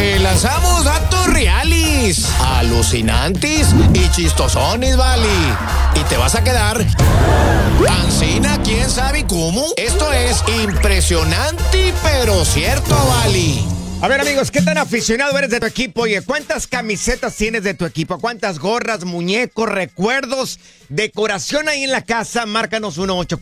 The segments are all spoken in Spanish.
Te lanzamos datos reales, alucinantes y chistosones, vale. Y te vas a quedar ancina, quién sabe cómo. Esto es impresionante, pero cierto, vale. A ver, amigos, ¿qué tan aficionado eres de tu equipo? Oye, ¿cuántas camisetas tienes de tu equipo? ¿Cuántas gorras, muñecos, recuerdos, decoración ahí en la casa? Márcanos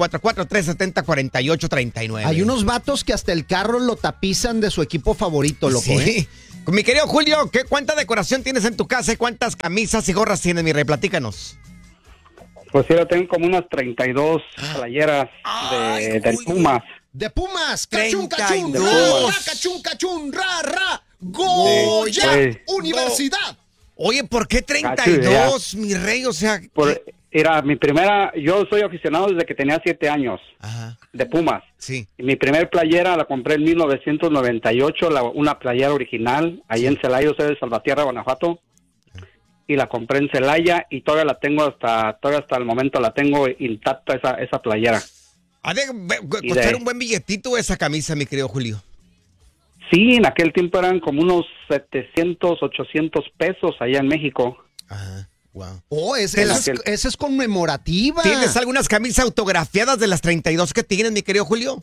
1-844-370-4839. Hay unos vatos que hasta el carro lo tapizan de su equipo favorito, loco, Sí. Mi querido Julio, ¿cuánta decoración tienes en tu casa y cuántas camisas y gorras tienes, mi rey? Platícanos. Pues sí, yo tengo como unas 32 playeras del Pumas. De Pumas, cachún, 32. cachún, cachún, ra, ra, Goya, Sí. Universidad. Oye, ¿por qué 32, mi rey? O sea... Era mi primera, yo soy aficionado desde que tenía 7 años. Ajá. De Pumas. Sí. Y mi primer playera la compré en 1998, una playera original, ahí en Celaya, soy de Salvatierra, Guanajuato. Y la compré en Celaya y todavía la tengo hasta el momento la tengo intacta esa playera. Ha de costar un buen billetito esa camisa, mi querido Julio. Sí, en aquel tiempo eran como unos 700, 800 pesos allá en México. Ajá, wow. Oh, esa es conmemorativa. ¿Tienes algunas camisas autografiadas de las 32 que tienes, mi querido Julio?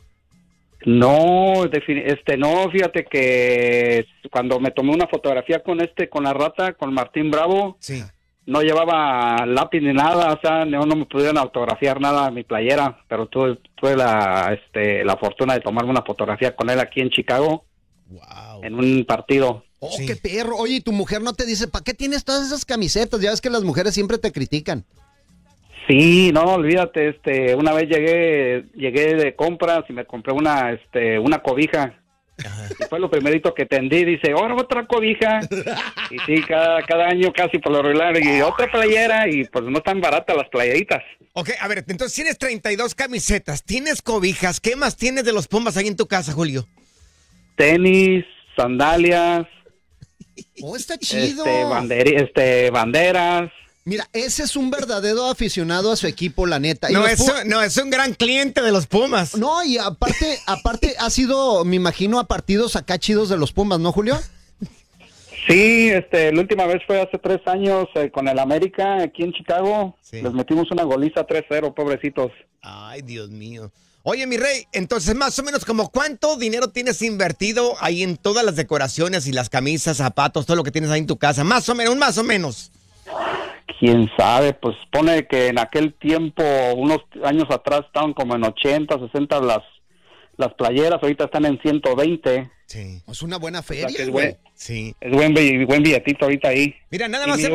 No, no, fíjate que cuando me tomé una fotografía con la rata, con Martín Bravo, sí, no llevaba lápiz ni nada, o sea, no me pudieron autografiar nada a mi playera, pero tuve la fortuna de tomarme una fotografía con él aquí en Chicago, wow, en un partido. Oh, sí. qué perro. Oye, ¿y tu mujer no te dice, ¿para qué tienes todas esas camisetas? Ya ves que las mujeres siempre te critican. Sí, no, olvídate, una vez llegué de compras y me compré una cobija. Ajá. Y fue lo primerito que tendí, dice, ahora otra cobija. Y sí, cada año casi por lo regular, y otra playera, y pues no tan baratas las playeritas. Ok, a ver, entonces tienes 32 camisetas, tienes cobijas, ¿qué más tienes de los Pumas ahí en tu casa, Julio? Tenis, sandalias. Oh, está chido. Banderas. Mira, ese es un verdadero aficionado a su equipo, la neta. No, es un gran cliente de los Pumas. No, y aparte ha sido, me imagino, a partidos acá chidos de los Pumas, ¿no, Julio? Sí, la última vez fue hace 3 años con el América, aquí en Chicago. Sí. Les metimos una goliza 3-0, pobrecitos. Ay, Dios mío. Oye, mi rey, entonces más o menos como ¿cuánto dinero tienes invertido ahí en todas las decoraciones y las camisas, zapatos, todo lo que tienes ahí en tu casa? Más o menos. Quién sabe, pues pone que en aquel tiempo, unos años atrás, estaban como en 80, 60 las playeras, ahorita están en 120. Sí. Es una buena feria, o sea, es buen billetito ahorita ahí. Mira, nada más.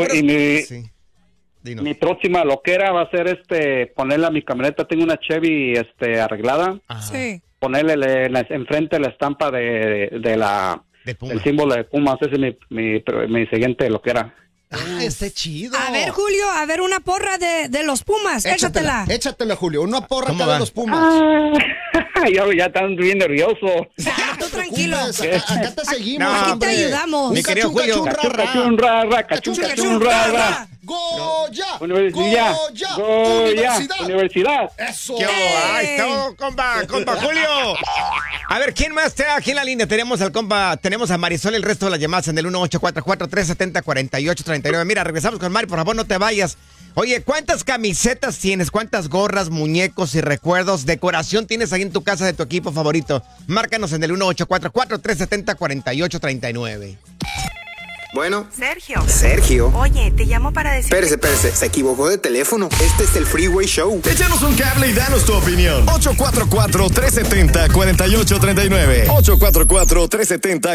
Mi próxima loquera va a ser ponerle a mi camioneta, tengo una Chevy arreglada. Ajá. Sí. Ponerle enfrente la estampa del símbolo de Pumas, ese es mi siguiente loquera. Ah, está chido. A ver, Julio, una porra de los Pumas. Échatela, Julio. Una porra acá de los Pumas. Ya están bien nervioso. Tú tranquilo. Acá te seguimos. No, aquí te ayudamos. Mi querido Julio. Cachún, ra. Goya. Universidad. Eso. Ahí está, compa Julio. A ver, ¿quién más está aquí en la línea? Tenemos a Marisol, el resto de las llamadas en el 1-844-370-4839. Mira, regresamos con Mari, por favor, no te vayas. Oye, ¿cuántas camisetas tienes? ¿Cuántas gorras, muñecos y recuerdos, decoración tienes ahí en tu casa de tu equipo favorito? Márcanos en el 1-844-370-4839. Bueno. Sergio. Oye, te llamo para decir... Espérese, se equivocó de teléfono. Este es el Freeway Show. Échanos un cable y danos tu opinión. 844-370-4839. 844-370